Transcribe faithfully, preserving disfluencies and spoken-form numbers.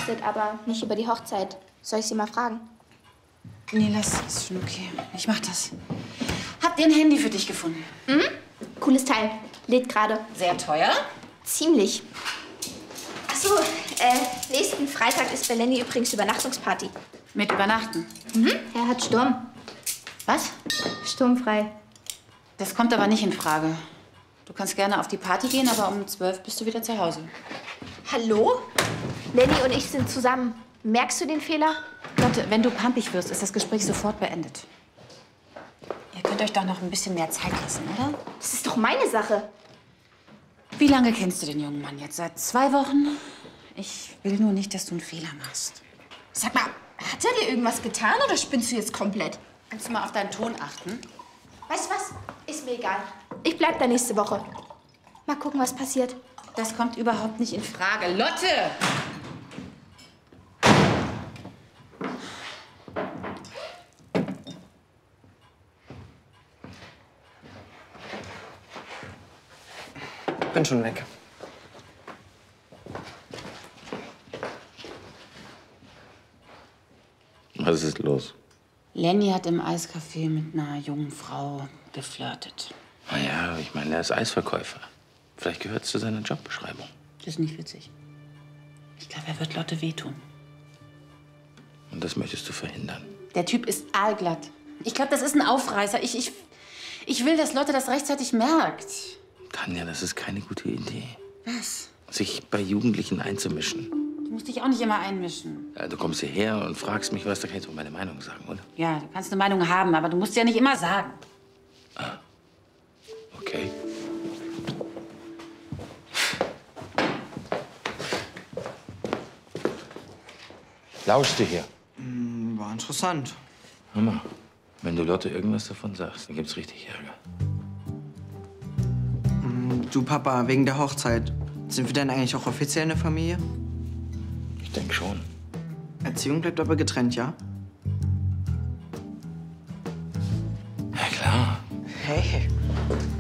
berichtet, aber nicht über die Hochzeit. Soll ich sie mal fragen? Nee, lass, ist schon okay. Ich mach das. Habt ihr ein Handy für dich gefunden? Mhm. Cooles Teil. Lädt gerade. Sehr teuer? Ziemlich. Ach so, äh, nächsten Freitag ist bei Lenny übrigens Übernachtungsparty. Mit Übernachten? Mhm. Er hat Sturm. Was? Sturmfrei. Das kommt aber nicht in Frage. Du kannst gerne auf die Party gehen, aber um zwölf bist du wieder zu Hause. Hallo? Lenny und ich sind zusammen. Merkst du den Fehler? Lotte, wenn du pampig wirst, ist das Gespräch sofort beendet. Ihr könnt euch doch noch ein bisschen mehr Zeit lassen, oder? Das ist doch meine Sache. Wie lange kennst du den jungen Mann jetzt? Seit zwei Wochen? Ich will nur nicht, dass du einen Fehler machst. Sag mal, hat er dir irgendwas getan oder spinnst du jetzt komplett? Kannst du mal auf deinen Ton achten? Weißt du was? Ist mir egal. Ich bleib da nächste Woche. Mal gucken, was passiert. Das kommt überhaupt nicht in Frage. Lotte! Bin schon weg. Was ist los? Lenny hat im Eiscafé mit einer jungen Frau geflirtet. Na ja, ich meine, er ist Eisverkäufer. Vielleicht gehört es zu seiner Jobbeschreibung. Das ist nicht witzig. Ich glaube, er wird Lotte wehtun. Und das möchtest du verhindern? Der Typ ist aalglatt. Ich glaube, das ist ein Aufreißer. Ich, ich, ich will, dass Lotte das rechtzeitig merkt. Tanja, das ist keine gute Idee. Was? Sich bei Jugendlichen einzumischen. Du musst dich auch nicht immer einmischen. Ja, du kommst hierher und fragst mich was, da kann ich doch meine Meinung sagen, oder? Ja, du kannst eine Meinung haben, aber du musst sie ja nicht immer sagen. Ah. Okay. Lauschte hier. Hm, war interessant. Hör mal, wenn du Lotte irgendwas davon sagst, dann gibt's richtig Ärger. Hm, du, Papa, wegen der Hochzeit. Sind wir denn eigentlich auch offiziell eine Familie? Ich denke schon. Erziehung bleibt aber getrennt, ja? Ja, klar. Hey.